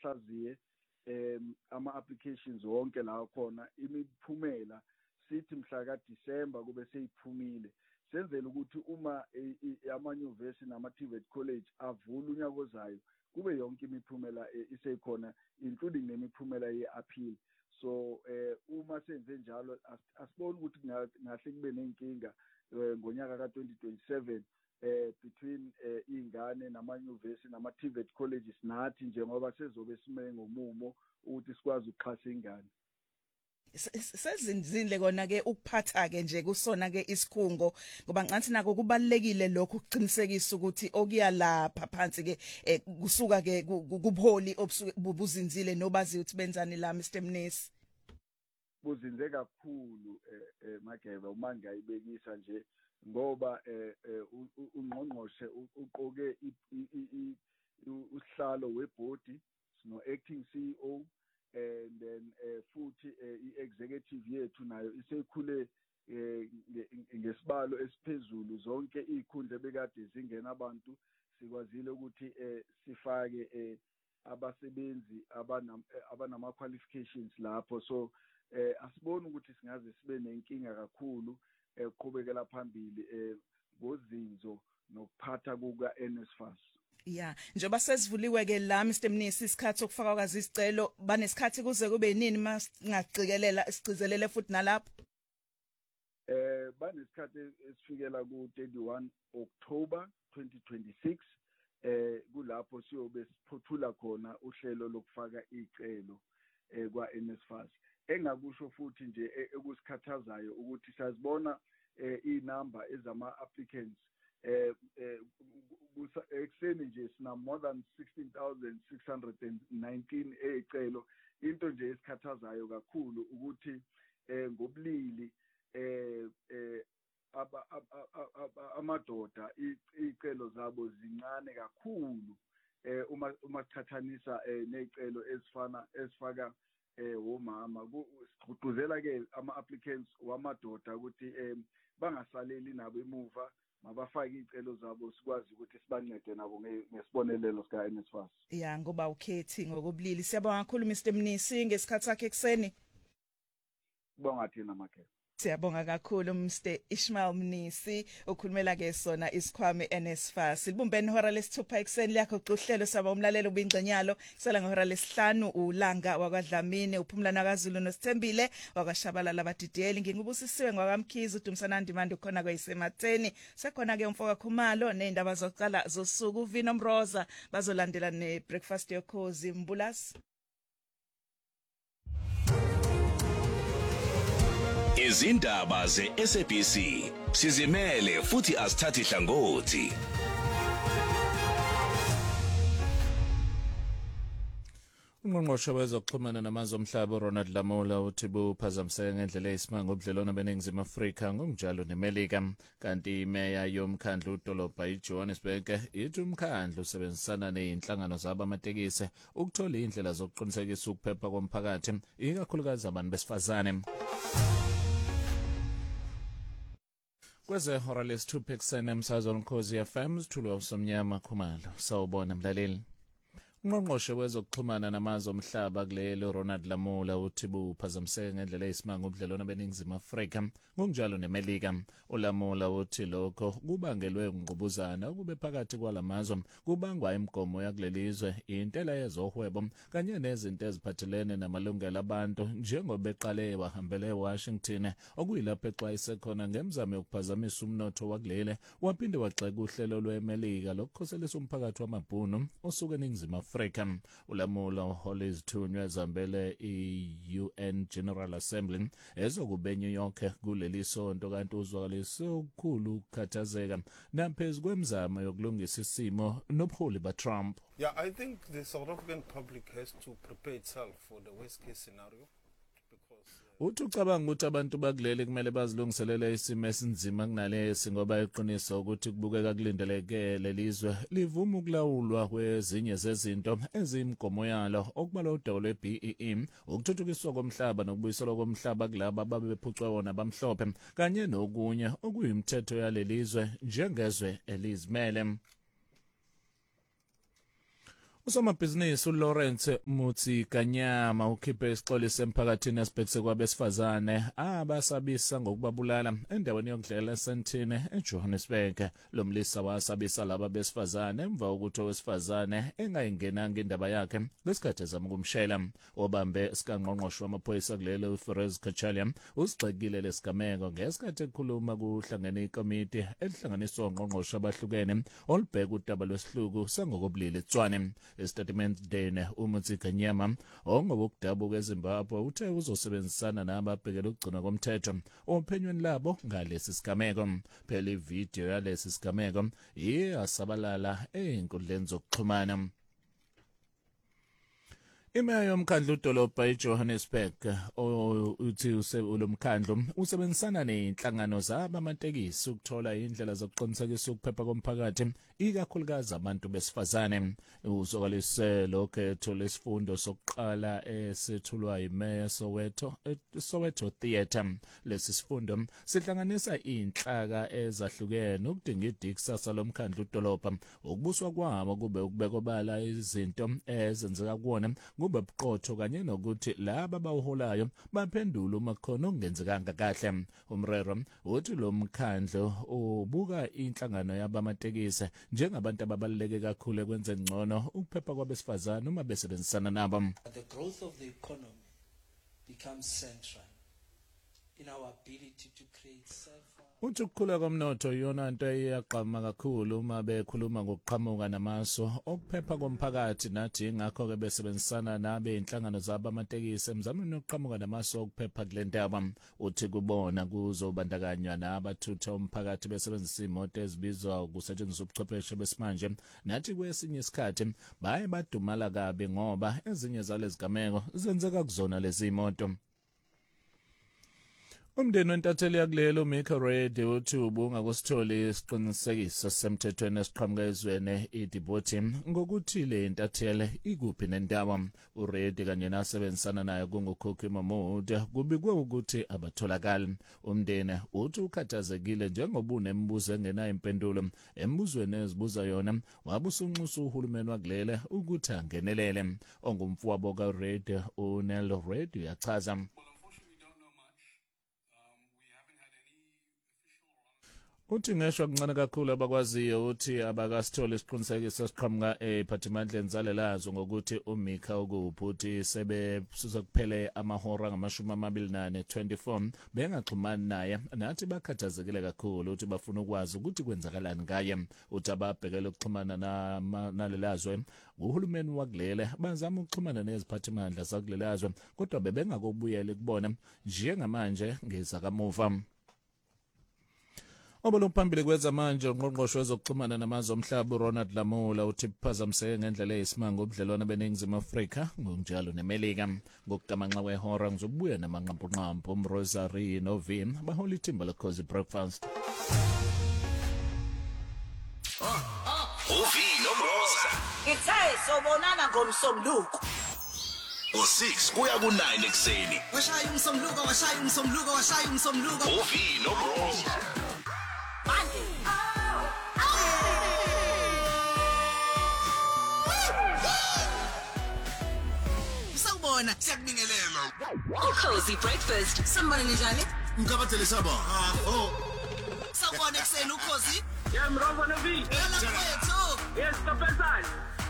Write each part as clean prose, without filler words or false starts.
siwahlaziye ama-applications wonke la khona imiphumela sithi mhla ka December kube seyiphumile senzele ukuthi uma amanyuvesi nama-TVET college avula unyaka ozayo kube yonke imiphumela isekhona including nemiphumela ye-appeal. So uma senze njalo asiboni ukuthi ngahle kube nenkinga ngonyaka ka-2027 between ingane namanyuvesi nama-TVET colleges nathi njengoba sezobe sime ngomumo ukuthi sikwazi ukuxhasa ingane. Sezinzile kona ke ukuphatha ke nje kusona ke isikhungo ngoba ngicathi nako kubalekile lokho ukuqinisekisa ukuthi okuyalapha phansi ke kusuka ke kubuholi obuzinzile nobazi ukuthi benzani la Mr Mnisi. Buzinze kakhulu Mageba uma ngiyayibekisa nje ngoba ungqongqoshe uqoke usihlalo webhodi no acting CEO and then futhi i-executive yethu nayo isekhule ngesibalo esiphezulu zonke izikhundla bekade zingena abantu sikwazile ukuthi sifake abasebenzi abanama qualifications lapho so asiboni ukuthi singaze sibe nenkinga kakhulu eqhubekela phambili ngozinzo nokuphatha kuka NSFAS. Yeah, njoba sesivuliwe ke la Mr Mnisi isikhathi sokufaka kwazi isicelo banesikhathi kuze kube yini masingacikelela isicizelele futhi nalapho banesikhathi esifikela ku 31 October 2026 kulapho siyobe siphothula khona uhlelo lokufaka icelo kwa NSFAS. Engakusho futhi nje ekusikhathazayo ukuthi sazibona inamba ezama applicants ekseni nje sina more than 16,619 ecelo into nje esikhathazayo kakhulu ukuthi ngobulili amadoda icelo zabo zincane kakhulu uma sichathanisa nezicelo ezifaka womama sigqugquzela ke ama-applicants wamadoda ukuthi bangasaleli nabo emuva mabafake izicelo zabo sikwazi ukuthi sibancede nabo ngesibonelelo sika NSFAS. Yeah ngoba ukhethi ngokubulili siyabonga kakhulu Mr Mnisi ngesikhathi sakhe ekseni. Bonga thina Makhe. Siyabonga kakhulu Mr Ishmael Mnisi okhulumela ke sona isikhwame NSFAS. Libumbene ihora lesithupha ekseni lakho uhlelo saba umlalelo ubingcinyalo sela ngehora lesihlanu ulanga wakwaDlamini uphumlana kaZulu noSithembile wakwaShabalala abadidiyeli ngingubusisiwe ngwakamkhizi uDumsanandi manje khona kwayisematheni sekhona ke umfoka Khumalo nezindaba zoqala zosuku uVino Mroza bazolandela nebreakfast yokhozi Mbulasi. Izindaba ze-SABC sizimele futhi asithathi hlangothi. Ungqongqoshe wezokuxhumana namazwe omhlaba Ronald Lamola uthi buphazamiseke ngendlela eyisimanga ubudlelwano beNingizimu Afrika ngokunjalo neMelika kanti imeya yomkhandlu udolobha iJohannesburg ithi umkhandlu usebenzisana nezinhlangano zabamatekisi ukuthola indlela zokuqinisekisa ukuphepha komphakathi ikakhulukazi abantu besifazane. Kweze hora lesithupha ekseni emsazweni Ukhozi FM sithulwa uSomnyama Khumalo sawubona mlaleli. Ungqongqoshe wezokuxhumana namazwe omhlaba kulelo Ronald Lamola uthi buphazamiseke ngendlela eyisimanga ubudlelwano beNingizimu Afrika ngokunjalo neMelika. uLamola uthi lokho kubangelwe ngqubuzana okube phakathi kwalamazwe kubangwa imigomo yakulelizwe intela yezohwebo kanye nezinto eziphathelene namalungelo abantu njengoba eqale wahambele eWashington okuyilapho exwayise khona ngemizamo yokuphazamisa umnotho wakulele waphinde wagxeka uhlelo lweMelika lokukhoselisa umphakathi wamabhunu osuke eNingizimu Afrika. uLamola uhola izithunywa ezihambele i-UN General Assembly ezokube New York kuleli sonto kanti uzwakalise ukukhulu ukukhathazeka naphezu kwemizamo yokulungisa isimo nobuholi baTrump. Yeah, I think the South African public has to prepare itself for the worst case scenario. Uthi ucabanga ukuthi abantu bakuleli kumele bazilungiselele isimo esinzima kunalesi ngoba iqiniso ukuthi kubukeka kulindeleke lelizwe livuma ukulawulwa kwezinye zezinto ezimgomo yalo okubalwa udaba lwe-BEE ukuthuthukiswa komhlaba nokubuyiselwa komhlaba kulabo ababephucwa wona bamhlophe kanye nokunye okuyimithetho yalelizwe njengezwe elizimele. Usomabhizinisi uLawrence Mutsi Kanyama ukhiphe isixolisi semphakathini esibhekise kwabesifazane abasabisa ngokubabulala endaweni yokudlela eSentine eJohannesburg. Lo mlisa wasabisa laba besifazane emva kokuthi owesifazane engayingenanga indaba yakhe ngesikhathi ezama ukumshela. Obambe isikangqongqoshe wamaphoyisa kulelo uFerez Kachalia usigxekile lesigameko ngesikhathi ekhuluma kuhlangene ikomiti elihlanganiswa ongqongqoshe abahlukene olubheka udaba lwesihluku sangokobulili eTshwane. Statement dene Mutsi Kanyama ongokudabuka eZimbabwe uthe uzosebenzisana nababhekela ukugcinwa komthetho ophenyweni labo ngalesi sigameko. Phela ivideo yalesi sigameko iyasabalala einkundleni zokuxhumana. Imeya yomkhandlu udolobha eJohannesburg uthi ulomkhandlu usebenzisana nenhlangano zabamatekisi ukuthola indlela zokuqinisekisa ukuphepha komphakathi ikakhulukazi abantu besifazane. Uzokalise lokhetho lesifundo sokuqala esethulwa imeya Soweto Theatre. Lesi sifundo sihlanganisa inhlaka ezahlukene ukudinga idiksasa lomkhandlu udolobha ukubuswa kwabo kube ukubeka obala izinto ezenzeka kuwona kube buqotho kanye nokuthi laba abawuholayo baphendula uma khona okungenzekanga kahle. Umrero uthi lo mkhandlu ubuka inhlangano yabamatekisi njengabantu ababaluleke kakhulu ekwenze ngcono ukuphepha kwabesifazane uma besebenzisana nabo. The growth of the economy becomes central in our ability to create uthi ukukhula komnotho iyona nto eyaqhama kakhulu uma bekhuluma ngokuqhamuka namasu okuphepha komphakathi nathi ingakho ke besebenzisana nabe inhlangano zabamatekisi emzamweni wokuqhamuka namasu okuphepha kule ndaba. Uthi kubona kuzobandakanywa nabathutha umphakathi besebenzisa imoto ezibizwa kusetshenziswa ubuchwepheshe besimanje. Nathi kwesinye isikhathi baye badumala kabi ngoba ezinye zalezi gameko zenzeka kuzona lezi imoto. Umndeni wentatheli yakulelo Mika Red uthi ubunga kusithole isiqinisekiso semthethweni esiqhamuka ezweni iDjibouti ngokuthi le ntatheli ikuphi nendaba. uRed kanye nasebenzisana naye kunguKhoki Mahmoud kubikwe ukuthi abatholakali. Umndeni uthi ukhathazekile njengoba unemibuzo engenayo impendulo embuzweni ezibuza yona wabusunxusa uhulumeni wakulele ukuthi angenelele. Ongumfowabo kaRed uNel Red uyachaza. Uthi ngeshwa kuncane kakhulu abakwaziyo uthi abakasithole isiqinisekiso esiqhamuka ephathimandleni zalelazo ngokuthi uMika ukuphi uthi sebesusa kuphele amahora ngamashumi 24 bengaxhumani naye nathi bakhathazekile kakhulu uthi bafuna ukwazi ukuthi kwenzakalani ngaye. Uthi ababhekele ukuxhumana nalelazwe uhulumeni wakulele bazama ukuxhumana neziphathimandla zakulelazwe kodwa bebengakubuyela kubona njengamanje ngezakamuva. Oboluphambili kwezamanje ungqongqoshe wezokuxhumana namazwe omhlaba uRonald Lamola uthi kuphazamiseke ngendlela eyisimanga ubudlelwano beNingizimu Afrika ngokunjalo neMelika. Ngokudamanxa kwehora ngizobuya namanqampunqampu uMrosari noV bahola ithimba leCozy Breakfast. uV noMroza Ithe sobonana ngomsombuluko. ngo6 kuya ku9 ekseni. Washaya umsombuluko. uV noMroza. Sawubona, siyakubingelela. Cozy Breakfast. Sambona njani? Mkabathele saba. Sawubona ekseni uKhozi. Mroza noV. Yala kwethu. Yes, kapesani.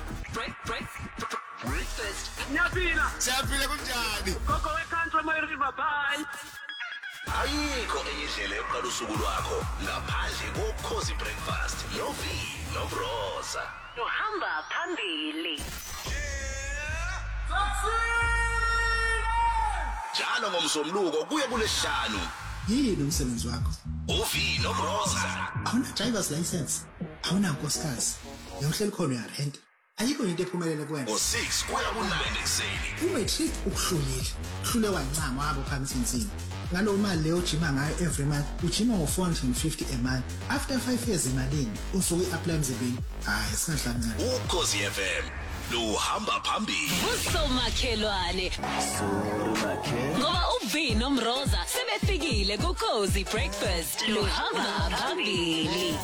Breakfast. Nyaphila. Siyaphila kunjani? Gogo weCountry My River bye. Ayikho indlela yokuqala usuku lwakho ngaphandle koCozy Breakfast noV noMroza. Uhamba phambili. Njalo ngomsombuluko kuya kulesihlanu. Yini umsebenzi wakho? uV noMroza. Awuna driver's license, awuna nkosikazi, yawuhleli khona uyarent. Ayikho into ephumelele kuwena. ngo6 kuya ku9 ekseni. Umatric ukuhlulile. Hlule wancama wabo phansi insini. Ngalo mali leyo ujima ngayo every month, ujima ngo450 a month. After 5 years emalini, usuke apply emzibeni. Hayi, singahlangana. uCozy FM luhamba phambili. Usomakhelwane. Ngoba uV noMroza sebefikile kuCozy Breakfast. Luhamba phambili.